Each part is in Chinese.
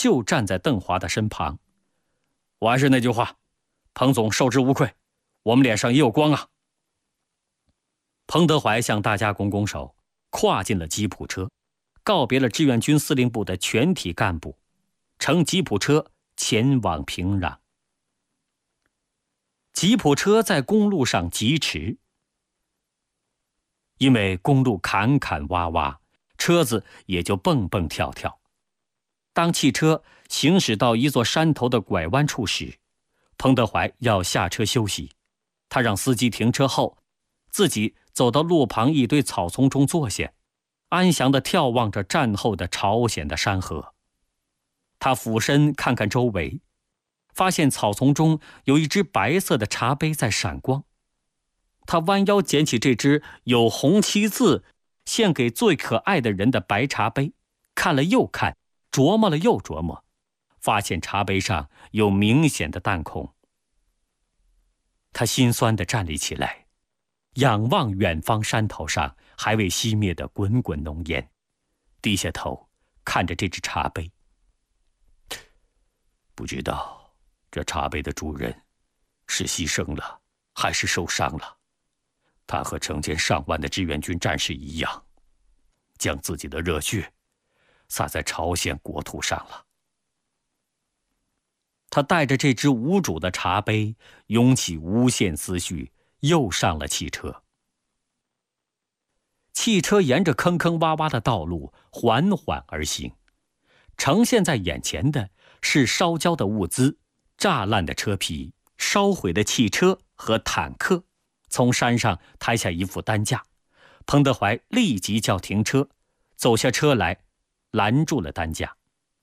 就站在邓华的身旁。我还是那句话，彭总受之无愧，我们脸上也有光啊。彭德怀向大家拱拱手，跨进了吉普车，告别了志愿军司令部的全体干部，乘吉普车前往平壤。吉普车在公路上疾驰，因为公路坎坎洼洼，车子也就蹦蹦跳跳。当汽车行驶到一座山头的拐弯处时，彭德怀要下车休息，他让司机停车后，自己走到路旁一堆草丛中坐下，安详地眺望着战后的朝鲜的山河。他俯身看看周围，发现草丛中有一只白色的茶杯在闪光。他弯腰捡起这只有红旗字献给最可爱的人的白茶杯，看了又看，琢磨了又琢磨，发现茶杯上有明显的弹孔。他心酸地站立起来，仰望远方山头上还未熄灭的滚滚浓烟，低下头看着这只茶杯。不知道这茶杯的主人是牺牲了还是受伤了。他和成千上万的志愿军战士一样，将自己的热血洒在朝鲜国土上了。他带着这只无主的茶杯，涌起无限思绪，又上了汽车。汽车沿着坑坑洼洼的道路缓缓而行，呈现在眼前的是烧焦的物资、炸烂的车皮、烧毁的汽车和坦克。从山上抬下一副担架，彭德怀立即叫停车，走下车来，拦住了担架。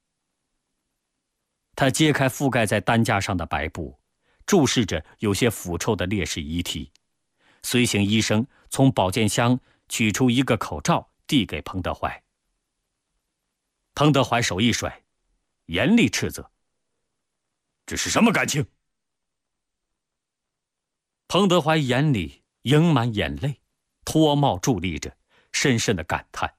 他揭开覆盖在担架上的白布，注视着有些腐臭的烈士遗体。随行医生从保健箱取出一个口罩，递给彭德怀。彭德怀手一甩，严厉斥责：“这是什么感情？”彭德怀眼里盈满眼泪，脱帽伫立着，深深的感叹：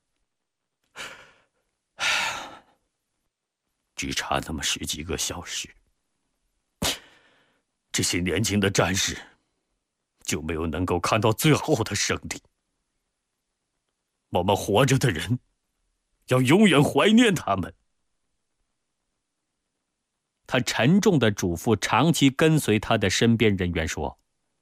只差那么10几个小时，这些年轻的战士就没有能够看到最后的胜利。我们活着的人要永远怀念他们。他沉重地嘱咐长期跟随他的身边人员说：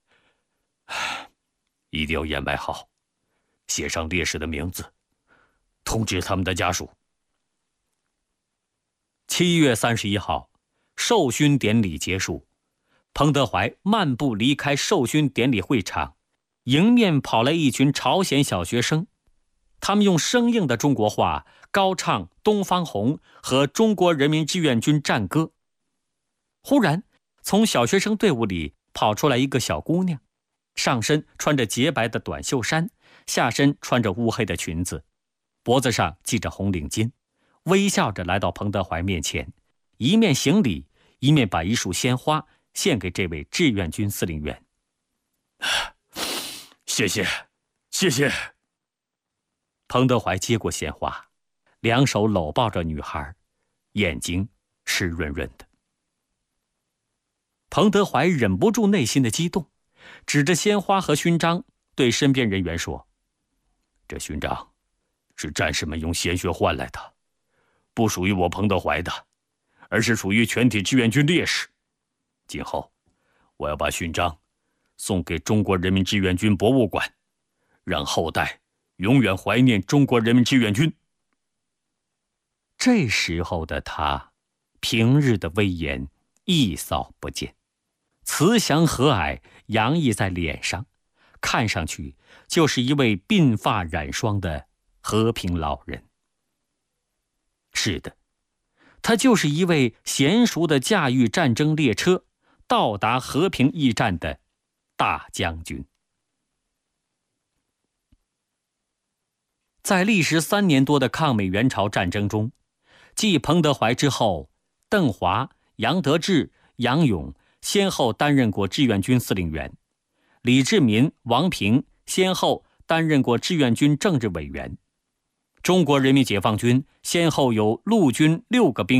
一定要掩埋好，写上烈士的名字，通知他们的家属。7月31号，授勋典礼结束，彭德怀漫步离开授勋典礼会场，迎面跑来一群朝鲜小学生，他们用生硬的中国话高唱《东方红》和中国人民志愿军战歌。忽然，从小学生队伍里跑出来一个小姑娘，上身穿着洁白的短袖衫，下身穿着乌黑的裙子，脖子上系着红领巾，微笑着来到彭德怀面前，一面行礼，一面把一束鲜花献给这位志愿军司令员。谢谢，谢谢。彭德怀接过鲜花，两手搂抱着女孩，眼睛湿润润的。彭德怀忍不住内心的激动，指着鲜花和勋章对身边人员说：这勋章是战士们用鲜血换来的，不属于我彭德怀的，而是属于全体志愿军烈士。今后我要把勋章送给中国人民志愿军博物馆，让后代永远怀念中国人民志愿军。这时候的他，平日的威严一扫不见，慈祥和蔼洋溢在脸上，看上去就是一位鬓发染霜的和平老人。是的，他就是一位娴熟的驾驭战争列车到达和平驿站的大将军。在历时3年多的抗美援朝战争中，继彭德怀之后，邓华、杨得志、杨勇先后担任过志愿军司令员，李志民、王平先后担任过志愿军政治委员。中国人民解放军先后有陆军6个兵